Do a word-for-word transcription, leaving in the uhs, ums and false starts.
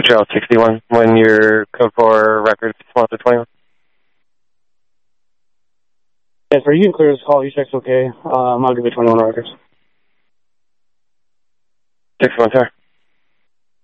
Charles sixty-one, when your code for records response to twenty-one. Yes, sir, you can clear this call. You check's okay. Um, I'll give you twenty-one records. sixty-one, sir.